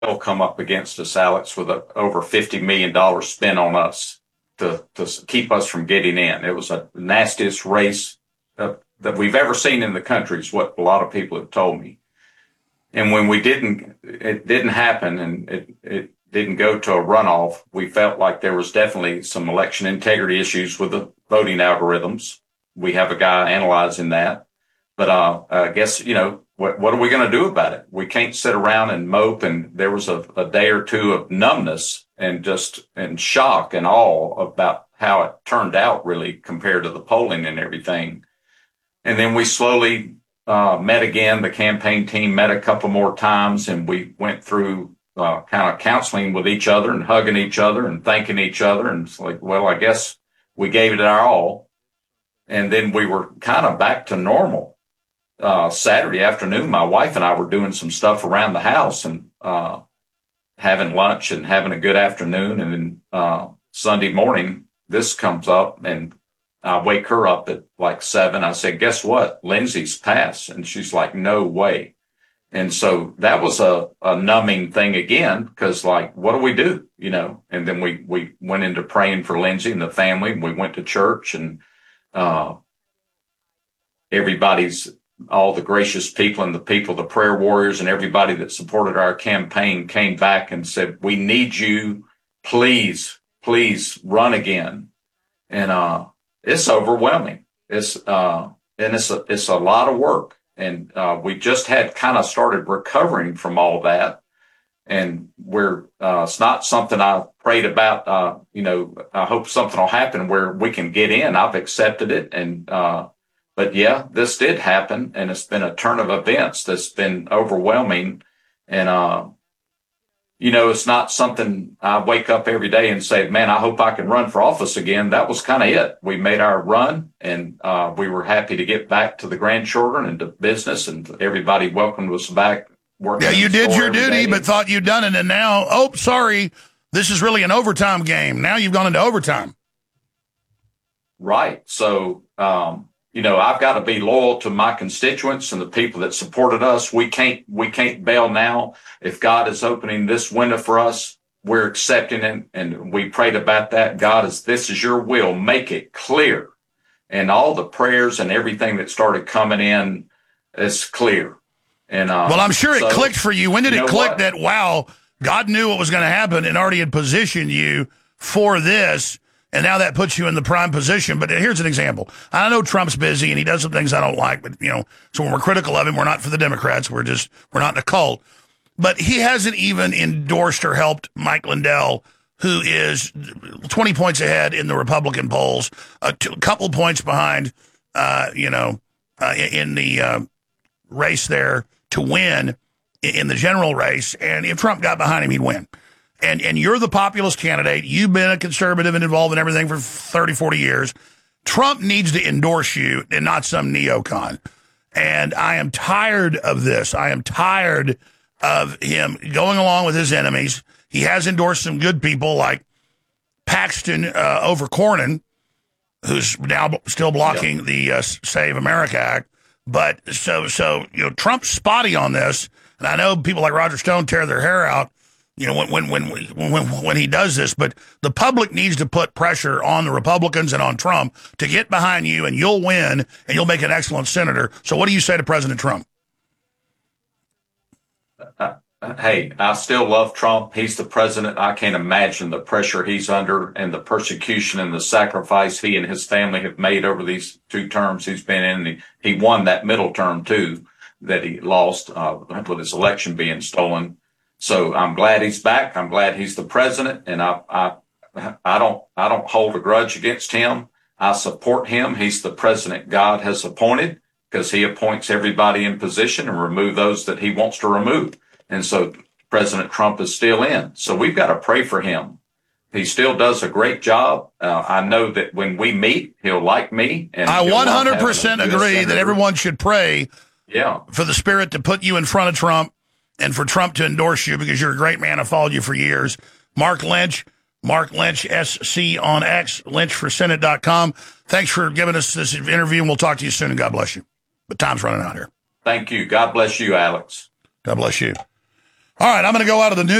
they'll come up against us, Alex, with over $50 million spent on us to keep us from getting in. It was the nastiest race that we've ever seen in the country, is what a lot of people have told me. And when it didn't happen, and it didn't go to a runoff, we felt like there was definitely some election integrity issues with the voting algorithms. We have a guy analyzing that. But I guess, what are we going to do about it? We can't sit around and mope. And there was a day or two of numbness and shock and awe about how it turned out, really, compared to the polling and everything. And then we slowly met again. The campaign team met a couple more times, and we went through kind of counseling with each other and hugging each other and thanking each other. And it's like, well, I guess we gave it our all. And then we were kind of back to normal. Saturday afternoon, my wife and I were doing some stuff around the house and having lunch and having a good afternoon. And then Sunday morning, this comes up, and I wake her up at like 7. I said, guess what? Lindsay's passed. And she's like, no way. And so that was a numbing thing again, because like, what do we do? And then we went into praying for Lindsay and the family. And we went to church, and all the gracious people and the prayer warriors and everybody that supported our campaign came back and said, we need you. Please run again. And it's overwhelming. It's a lot of work. And we just had kind of started recovering from all that. And it's not something I prayed about. I hope something will happen where we can get in. I've accepted it. But yeah, this did happen, and it's been a turn of events that's been overwhelming. And, it's not something I wake up every day and say, man, I hope I can run for office again. That was kind of it. We made our run, and we were happy to get back to the grandchildren and to business, and everybody welcomed us back. Working you did your duty, but thought you'd done it. And now, sorry, this is really an overtime game. Now you've gone into overtime. Right. So, I've got to be loyal to my constituents and the people that supported us. We can't bail now. If God is opening this window for us, we're accepting it. And we prayed about that. God, this is your will. Make it clear. And all the prayers and everything that started coming in is clear. And well, I'm sure it clicked for you. When did it click that, wow, God knew what was going to happen and already had positioned you for this? And now that puts you in the prime position. But here's an example. I know Trump's busy and he does some things I don't like, but so when we're critical of him, we're not for the Democrats. We're not in a cult. But he hasn't even endorsed or helped Mike Lindell, who is 20 points ahead in the Republican polls, a couple points behind, in the race there to win in the general race. And if Trump got behind him, he'd win. And you're the populist candidate. You've been a conservative and involved in everything for 30, 40 years. Trump needs to endorse you and not some neocon. And I am tired of this. I am tired of him going along with his enemies. He has endorsed some good people like Paxton over Cornyn, who's now still blocking the Save America Act. But so Trump's spotty on this. And I know people like Roger Stone tear their hair out, when he does this, but the public needs to put pressure on the Republicans and on Trump to get behind you, and you'll win, and you'll make an excellent senator. So what do you say to President Trump? Hey, I still love Trump. He's the president. I can't imagine the pressure he's under and the persecution and the sacrifice he and his family have made over these 2 terms he's been in. He won that middle term, too, that he lost with his election being stolen. So I'm glad he's back. I'm glad he's the president, and I don't hold a grudge against him. I support him. He's the president God has appointed, because he appoints everybody in position and remove those that he wants to remove. And so President Trump is still in. So we've got to pray for him. He still does a great job. I know that when we meet, he'll like me. And I 100% agree that everyone should pray for the Spirit to put you in front of Trump, and for Trump to endorse you, because you're a great man. I've followed you for years. Mark Lynch, SC on X, lynchforsenate.com. Thanks for giving us this interview, and we'll talk to you soon, and God bless you. But time's running out here. Thank you. God bless you, Alex. God bless you. All right, I'm going to go out of the news.